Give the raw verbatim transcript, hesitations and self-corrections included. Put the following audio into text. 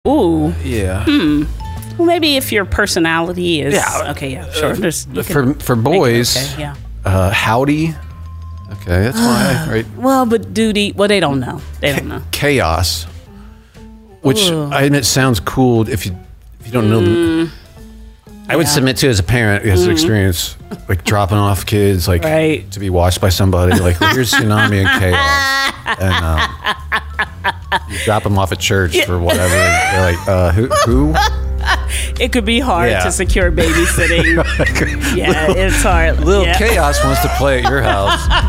Ooh. Yeah. Hmm. Well, maybe if your personality is Yeah. okay, yeah, sure. There's, you For can for make it boys, okay, yeah. uh, howdy. Okay, that's fine, right? Well, but duty. Well, they don't know. They don't know. Chaos, which Ooh. I mean, it sounds cool if you if you don't know. Mm, I would yeah. submit to as a parent as an Mhm. experience, like dropping off kids, like Right. to be watched by somebody. Like well, here's tsunami and chaos, and um, you drop them off at church Yeah. for whatever. And they're like, uh, who? who? It could be hard Yeah. to secure babysitting. Yeah, it's hard. Little Yeah. chaos wants to play at your house.